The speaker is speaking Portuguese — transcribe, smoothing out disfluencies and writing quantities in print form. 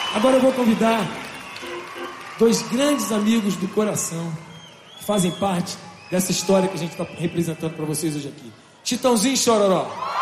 Agora eu vou convidar dois grandes amigos do coração que fazem parte dessa história que a gente está representando para vocês hoje aqui. Chitãozinho e Chororó.